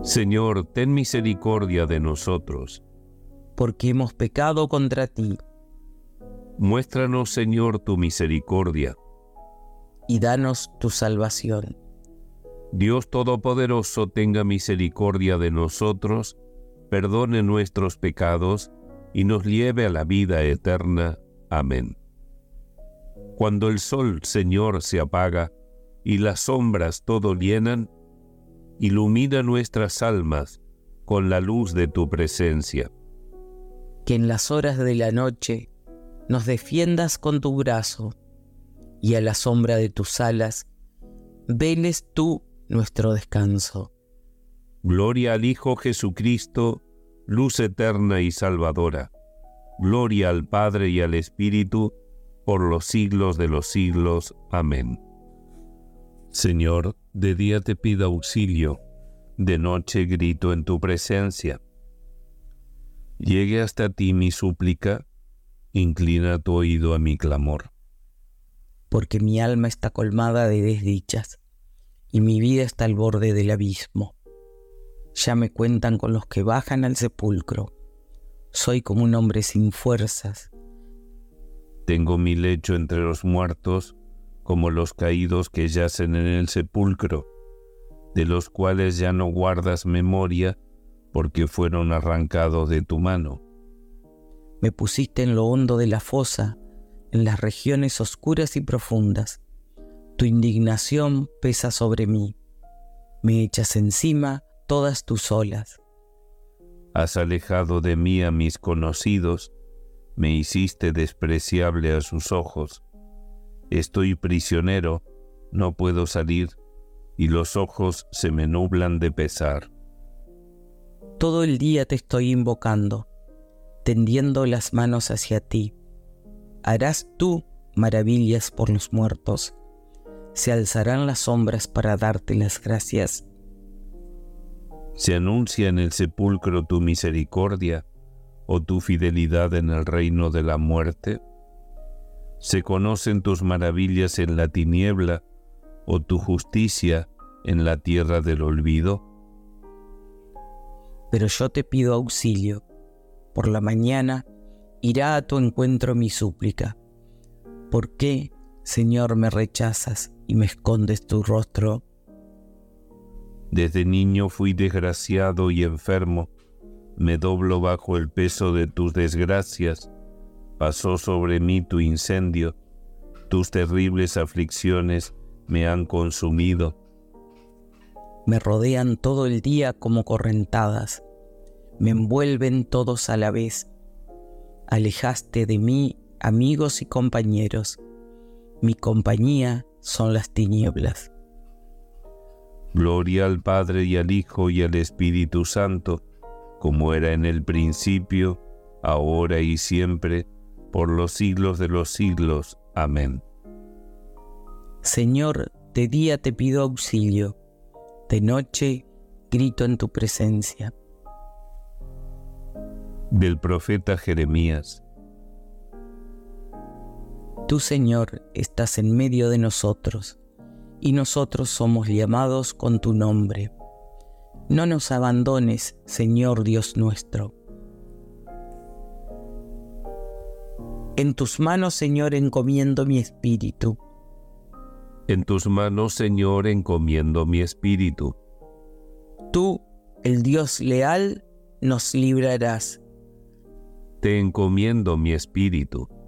Señor, ten misericordia de nosotros. porque hemos pecado contra ti, Muéstranos, Señor, tu misericordia. y danos tu salvación. Dios Todopoderoso, tenga misericordia de nosotros, perdone nuestros pecados y nos lleve a la vida eterna. Amén. Cuando el sol, Señor, se apaga y las sombras todo llenan, ilumina nuestras almas con la luz de tu presencia. Que en las horas de la noche nos defiendas con tu brazo, y a la sombra de tus alas veles tú nuestro descanso. Gloria al Hijo Jesucristo, luz eterna y salvadora. Gloria al Padre y al Espíritu, por los siglos de los siglos. Amén. Señor, de día te pido auxilio, de noche grito en tu presencia. Llegue hasta ti mi súplica, inclina tu oído a mi clamor. Porque mi alma está colmada de desdichas, y mi vida está al borde del abismo. Ya me cuentan con los que bajan al sepulcro. Soy como un hombre sin fuerzas. Tengo mi lecho entre los muertos, como los caídos que yacen en el sepulcro, de los cuales ya no guardas memoria, porque fueron arrancados de tu mano. Me pusiste en lo hondo de la fosa, en las regiones oscuras y profundas. Tu indignación pesa sobre mí. Me echas encima todas tus olas. Has alejado de mí a mis conocidos, me hiciste despreciable a sus ojos. Estoy prisionero, no puedo salir, y los ojos se me nublan de pesar. Todo el día te estoy invocando, tendiendo las manos hacia ti. Harás tú maravillas por los muertos. Se alzarán las sombras para darte las gracias. ¿Se anuncia en el sepulcro tu misericordia o tu fidelidad en el reino de la muerte? ¿Se conocen tus maravillas en la tiniebla o tu justicia en la tierra del olvido? Pero yo te pido auxilio. Por la mañana irá a tu encuentro mi súplica. ¿Por qué, Señor, me rechazas y me escondes tu rostro? Desde niño fui desgraciado y enfermo, me doblo bajo el peso de tus desgracias. Pasó sobre mí tu incendio, tus terribles aflicciones me han consumido. Me rodean todo el día como correntadas, me envuelven todos a la vez. Alejaste de mí amigos y compañeros, mi compañía son las tinieblas. Gloria al Padre y al Hijo y al Espíritu Santo, como era en el principio, ahora y siempre, por los siglos de los siglos. Amén. Señor, de día te pido auxilio, de noche grito en tu presencia. Del profeta Jeremías. Tú, Señor, estás en medio de nosotros, y nosotros somos llamados con tu nombre. No nos abandones, Señor Dios nuestro. En tus manos, Señor, encomiendo mi espíritu. En tus manos, Señor, encomiendo mi espíritu. Tú, el Dios leal, nos librarás. Te encomiendo mi espíritu.